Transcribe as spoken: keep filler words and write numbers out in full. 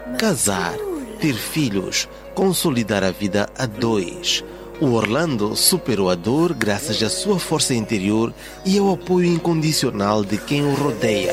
casar, ter filhos, consolidar a vida a dois. O Orlando superou a dor graças à sua força interior e ao apoio incondicional de quem o rodeia.